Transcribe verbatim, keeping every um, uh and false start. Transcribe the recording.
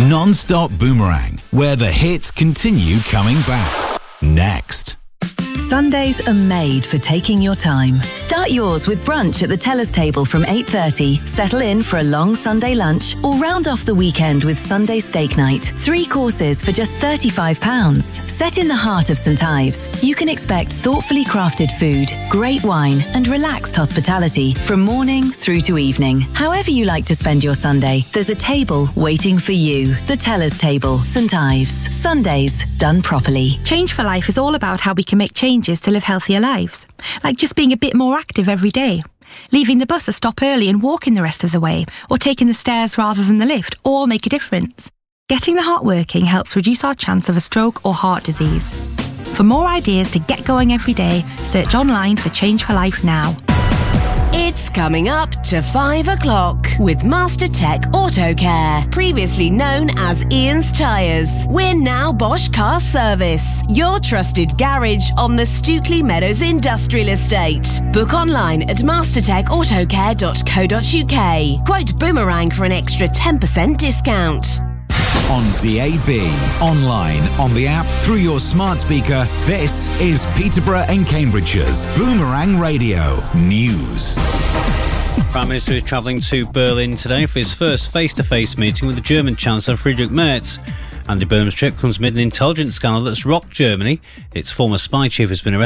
Non-stop Boomerang, where the hits continue coming back. Next. Sundays are made for taking your time. Start yours with brunch at the Tellers Table from eight thirty. Settle in for a long Sunday lunch or round off the weekend with Sunday steak night. Three courses for just thirty-five pounds. Set in the heart of St Ives, you can expect thoughtfully crafted food, great wine and relaxed hospitality from morning through to evening. However you like to spend your Sunday, there's a table waiting for you. The Tellers Table, St Ives. Sundays done properly. Change for Life is all about how we can make changes to live healthier lives, like just being a bit more active every day, leaving the bus a stop early and walking the rest of the way, or taking the stairs rather than the lift, all make a difference. Getting the heart working helps reduce our chance of a stroke or heart disease. For more ideas to get going every day, search online for Change for Life now. It's coming up to five o'clock with Master Tech Auto Care, previously known as Ian's Tyres. We're now Bosch Car Service, your trusted garage on the Stukely Meadows Industrial Estate. Book online at mastertech autocare dot co dot uk. Quote Boomerang for an extra ten percent discount. On D A B, online, on the app, through your smart speaker, this is Peterborough and Cambridgeshire's Boomerang Radio News. Prime Minister is travelling to Berlin today for his first face-to-face meeting with the German Chancellor Friedrich Merz. Andy Burnham's trip comes amid an intelligence scandal that's rocked Germany. Its former spy chief has been arrested